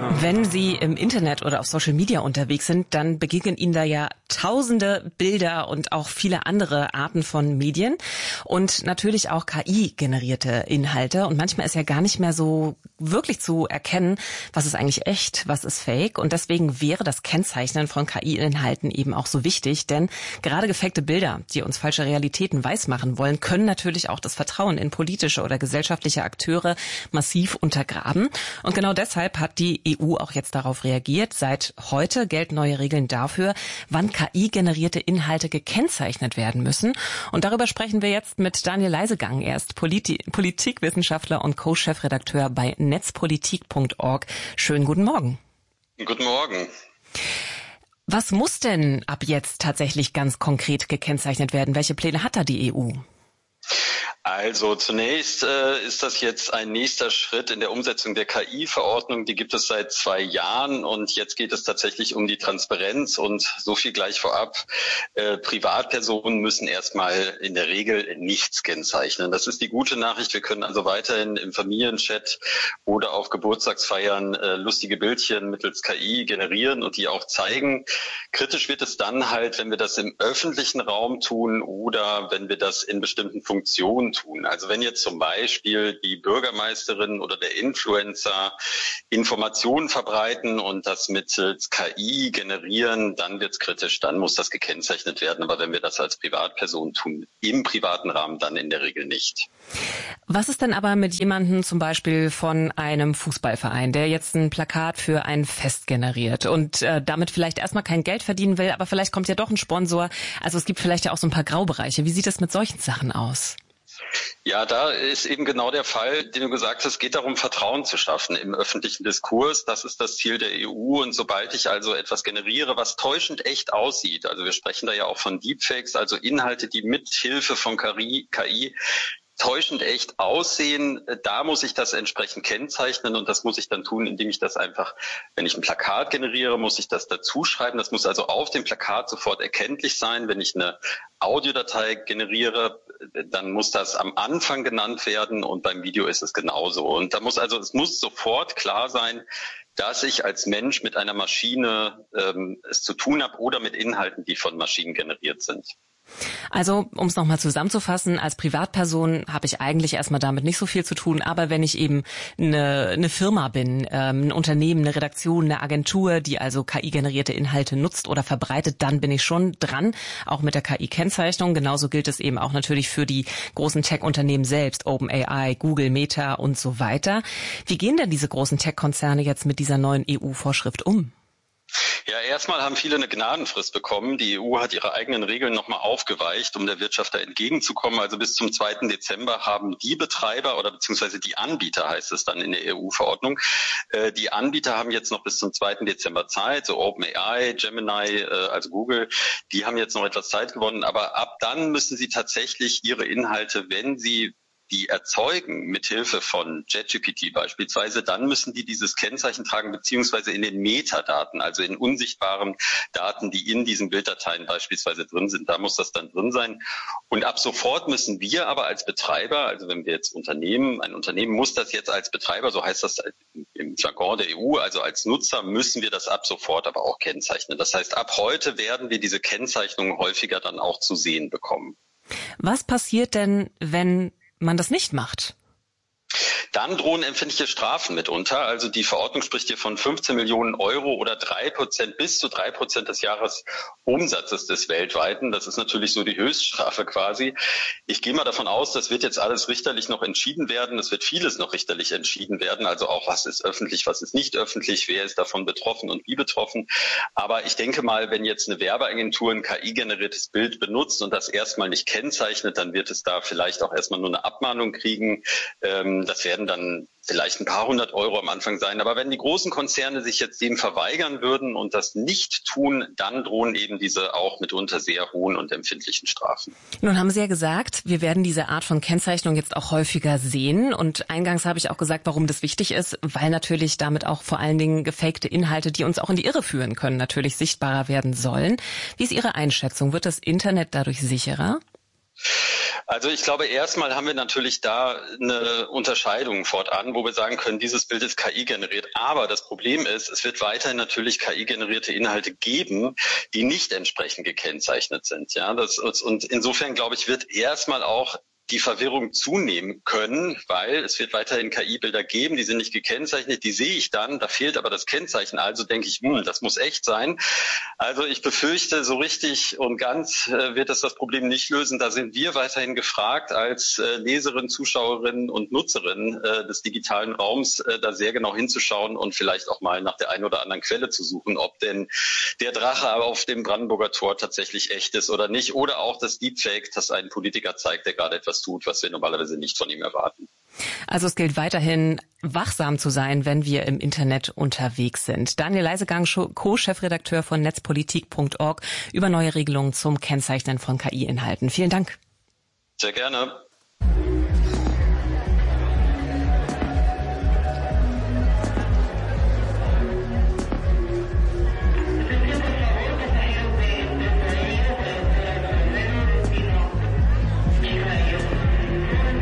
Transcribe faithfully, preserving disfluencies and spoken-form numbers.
Wenn Sie im Internet oder auf Social Media unterwegs sind, dann begegnen Ihnen da ja tausende Bilder und auch viele andere Arten von Medien und natürlich auch K I-generierte Inhalte. Und manchmal ist ja gar nicht mehr so wirklich zu erkennen, was ist eigentlich echt, was ist fake. Und deswegen wäre das Kennzeichnen von K I-Inhalten eben auch so wichtig, denn gerade gefakte Bilder, die uns falsche Realitäten weismachen wollen, können natürlich auch das Vertrauen in politische oder gesellschaftliche Akteure massiv untergraben. Und genau deshalb hat die E U auch jetzt darauf reagiert. Seit heute gelten neue Regeln dafür, wann K I-generierte Inhalte gekennzeichnet werden müssen. Und darüber sprechen wir jetzt mit Daniel Leisegang. Er ist Politi- Politikwissenschaftler und Co-Chefredakteur bei netzpolitik punkt org. Schönen guten Morgen. Guten Morgen. Was muss denn ab jetzt tatsächlich ganz konkret gekennzeichnet werden? Welche Pläne hat da die E U? Also zunächst äh, ist das jetzt ein nächster Schritt in der Umsetzung der K I-Verordnung. Die gibt es seit zwei Jahren und jetzt geht es tatsächlich um die Transparenz und so viel gleich vorab. Äh, Privatpersonen müssen erstmal in der Regel nichts kennzeichnen. Das ist die gute Nachricht. Wir können also weiterhin im Familienchat oder auf Geburtstagsfeiern äh, lustige Bildchen mittels K I generieren und die auch zeigen. Kritisch wird es dann halt, wenn wir das im öffentlichen Raum tun oder wenn wir das in bestimmten Funktionen tun. Also wenn jetzt zum Beispiel die Bürgermeisterin oder der Influencer Informationen verbreiten und das mittels K I generieren, dann wird's kritisch, dann muss das gekennzeichnet werden. Aber wenn wir das als Privatperson tun, im privaten Rahmen, dann in der Regel nicht. Was ist denn aber mit jemandem zum Beispiel von einem Fußballverein, der jetzt ein Plakat für ein Fest generiert und äh, damit vielleicht erstmal kein Geld verdienen will, aber vielleicht kommt ja doch ein Sponsor. Also es gibt vielleicht ja auch so ein paar Graubereiche. Wie sieht das mit solchen Sachen aus? Ja, da ist eben genau der Fall, den du gesagt hast. Es geht darum, Vertrauen zu schaffen im öffentlichen Diskurs. Das ist das Ziel der E U. Und sobald ich also etwas generiere, was täuschend echt aussieht, also wir sprechen da ja auch von Deepfakes, also Inhalte, die mit Hilfe von K I täuschend echt aussehen, da muss ich das entsprechend kennzeichnen und das muss ich dann tun, indem ich das einfach, wenn ich ein Plakat generiere, muss ich das dazu schreiben. Das muss also auf dem Plakat sofort erkenntlich sein. Wenn ich eine Audiodatei generiere, dann muss das am Anfang genannt werden und beim Video ist es genauso. Und da muss also, es muss sofort klar sein, dass ich als Mensch mit einer Maschine ähm, es zu tun habe oder mit Inhalten, die von Maschinen generiert sind. Also, um es nochmal zusammenzufassen, als Privatperson habe ich eigentlich erstmal damit nicht so viel zu tun, aber wenn ich eben eine, eine Firma bin, ähm, ein Unternehmen, eine Redaktion, eine Agentur, die also K I-generierte Inhalte nutzt oder verbreitet, dann bin ich schon dran, auch mit der K I-Kennzeichnung. Genauso gilt es eben auch natürlich für die großen Tech-Unternehmen selbst, OpenAI, Google, Meta und so weiter. Wie gehen denn diese großen Tech-Konzerne jetzt mit dieser neuen E U-Vorschrift um? Ja, erstmal haben viele eine Gnadenfrist bekommen. Die E U hat ihre eigenen Regeln nochmal aufgeweicht, um der Wirtschaft da entgegenzukommen. Also bis zum zweiten Dezember haben die Betreiber oder beziehungsweise die Anbieter, heißt es dann in der E U-Verordnung, äh, die Anbieter haben jetzt noch bis zum zweiten Dezember Zeit, so OpenAI, Gemini, äh, also Google, die haben jetzt noch etwas Zeit gewonnen. Aber ab dann müssen sie tatsächlich ihre Inhalte, wenn sie die erzeugen, mithilfe von ChatGPT beispielsweise, dann müssen die dieses Kennzeichen tragen, beziehungsweise in den Metadaten, also in unsichtbaren Daten, die in diesen Bilddateien beispielsweise drin sind. Da muss das dann drin sein. Und ab sofort müssen wir aber als Betreiber, also wenn wir jetzt Unternehmen, ein Unternehmen muss das jetzt als Betreiber, so heißt das im Jargon der E U, also als Nutzer müssen wir das ab sofort aber auch kennzeichnen. Das heißt, ab heute werden wir diese Kennzeichnung häufiger dann auch zu sehen bekommen. Was passiert denn, wenn man das nicht macht? Dann drohen empfindliche Strafen mitunter. Also die Verordnung spricht hier von fünfzehn Millionen Euro oder drei Prozent, bis zu drei Prozent des Jahresumsatzes des weltweiten. Das ist natürlich so die Höchststrafe quasi. Ich gehe mal davon aus, das wird jetzt alles richterlich noch entschieden werden. Es wird vieles noch richterlich entschieden werden. Also auch, was ist öffentlich, was ist nicht öffentlich, wer ist davon betroffen und wie betroffen. Aber ich denke mal, wenn jetzt eine Werbeagentur ein K I-generiertes Bild benutzt und das erstmal nicht kennzeichnet, dann wird es da vielleicht auch erstmal nur eine Abmahnung kriegen. Das werden dann vielleicht ein paar hundert Euro am Anfang sein. Aber wenn die großen Konzerne sich jetzt dem verweigern würden und das nicht tun, dann drohen eben diese auch mitunter sehr hohen und empfindlichen Strafen. Nun haben Sie ja gesagt, wir werden diese Art von Kennzeichnung jetzt auch häufiger sehen. Und eingangs habe ich auch gesagt, warum das wichtig ist, weil natürlich damit auch vor allen Dingen gefakte Inhalte, die uns auch in die Irre führen können, natürlich sichtbarer werden sollen. Wie ist Ihre Einschätzung? Wird das Internet dadurch sicherer? Also ich glaube, erstmal haben wir natürlich da eine Unterscheidung fortan, wo wir sagen können, dieses Bild ist K I generiert. Aber das Problem ist, es wird weiterhin natürlich K I-generierte Inhalte geben, die nicht entsprechend gekennzeichnet sind. Ja, das, und insofern, glaube ich, wird erstmal auch die Verwirrung zunehmen können, weil es wird weiterhin K I-Bilder geben, die sind nicht gekennzeichnet, die sehe ich dann, da fehlt aber das Kennzeichen, also denke ich, hm, das muss echt sein. Also ich befürchte, so richtig und ganz äh, wird das das Problem nicht lösen. Da sind wir weiterhin gefragt, als äh, Leserin, Zuschauerin und Nutzerin äh, des digitalen Raums, äh, da sehr genau hinzuschauen und vielleicht auch mal nach der einen oder anderen Quelle zu suchen, ob denn der Drache auf dem Brandenburger Tor tatsächlich echt ist oder nicht. Oder auch das Deepfake, das ein Politiker zeigt, der gerade etwas tut, was wir normalerweise nicht von ihm erwarten. Also es gilt weiterhin, wachsam zu sein, wenn wir im Internet unterwegs sind. Daniel Leisegang, Co-Chefredakteur von netzpolitik punkt org, über neue Regelungen zum Kennzeichnen von K I-Inhalten. Vielen Dank. Sehr gerne.